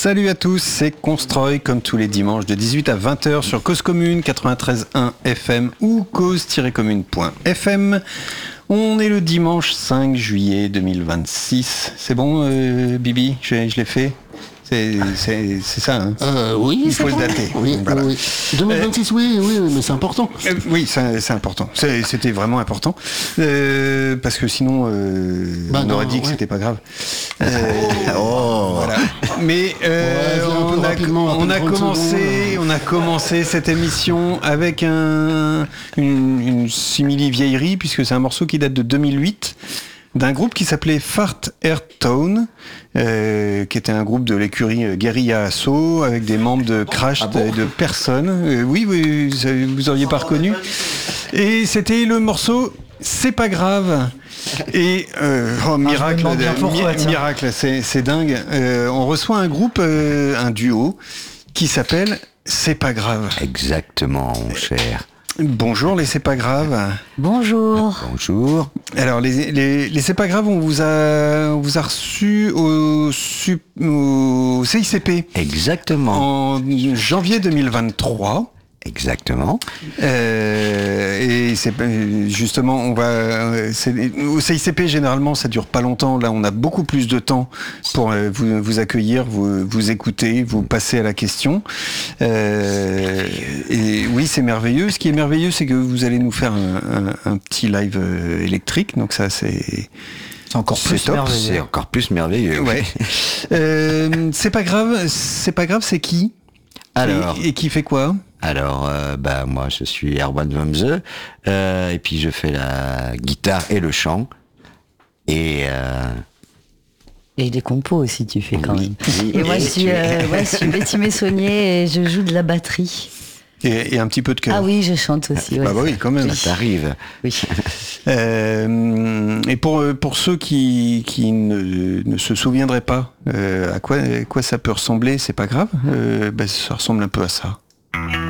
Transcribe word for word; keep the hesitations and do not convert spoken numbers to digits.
Salut à tous, c'est Constroy comme tous les dimanches de dix-huit à vingt heures sur Cause Commune quatre-vingt-treize virgule un F M ou cause tiret commune point F M. On est le dimanche cinq juillet deux mille vingt-six. C'est bon, euh, Bibi, je, je l'ai fait. C'est, c'est, c'est ça, hein euh, Oui, il faut le dater. Oui, voilà. oui. deux mille vingt-six, euh, oui, oui, mais c'est important. Euh, oui, c'est, c'est important. C'est, c'était vraiment important. Euh, parce que sinon, euh, bah on non, aurait dit que ouais. c'était pas grave. Euh, oh. Voilà. Mais euh, ouais, on, a, on, a commencé, on a commencé cette émission avec un, une, une simili-vieillerie, puisque c'est un morceau qui date de deux mille huit. D'un groupe qui s'appelait Fart Airtone, euh, qui était un groupe de l'écurie Guerilla Assault, avec des membres de Crash, ah bon de, de personnes. Euh, oui, oui, vous auriez pas reconnu. Et c'était le morceau C'est pas grave. Et euh, oh, miracle, ah, de, pourquoi, mi- miracle, c'est, c'est dingue. Euh, on reçoit un groupe, euh, un duo, qui s'appelle C'est pas grave. Exactement, mon cher. Bonjour les C'est pas grave. Bonjour. Bonjour. Alors les, les, les C'est pas grave, on vous a, on vous a reçu au, au C I C P. Exactement. En janvier deux mille vingt-trois. Exactement. Euh, et c'est justement, on va. C'est, au C I C P généralement, ça dure pas longtemps. Là, on a beaucoup plus de temps pour vous, vous accueillir, vous, vous écouter, vous passer à la question. Euh, et oui, c'est merveilleux. Ce qui est merveilleux, c'est que vous allez nous faire un, un, un petit live électrique. Donc ça, c'est. C'est encore plus c'est top, merveilleux. C'est encore plus merveilleux. Ouais. euh, c'est pas grave. C'est pas grave. C'est qui? Alors. Et, et qui fait quoi? Alors, euh, bah moi je suis Erwan Wamse, euh, et puis je fais la guitare et le chant. Et euh... et des compos aussi tu fais quand oui, même. Oui, et, et moi je suis, euh, ouais, je suis Betty Messonnier et je joue de la batterie. Et, et un petit peu de chœur. Ah oui, je chante aussi. Bah, ouais. bah oui, quand même. Ça t'arrive. Oui. euh, et pour pour ceux qui qui ne, ne se souviendraient pas, euh, à quoi à quoi ça peut ressembler, c'est pas grave. Euh, bah, ça ressemble un peu à ça.